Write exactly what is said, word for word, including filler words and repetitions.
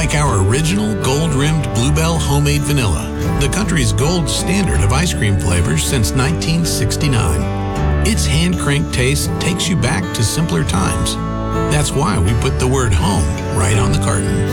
like our original gold-rimmed Bluebell homemade vanilla, the country's gold standard of ice cream flavors since nineteen sixty-nine. Its hand-cranked taste takes you back to simpler times. That's why we put the word home right on the carton.